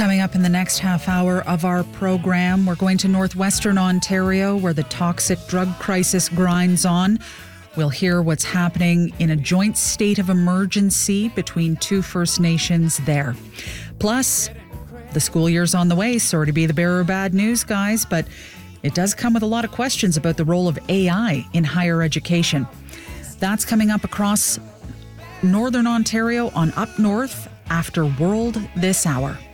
Coming up in the next half hour of our program, we're going to northwestern Ontario where the toxic drug crisis grinds on. We'll hear what's happening in a joint state of emergency between two First Nations there. Plus, the school year's on the way. Sorry to be the bearer of bad news, guys, but it does come with a lot of questions about the role of AI in higher education. That's coming up across northern Ontario on Up North after World this hour.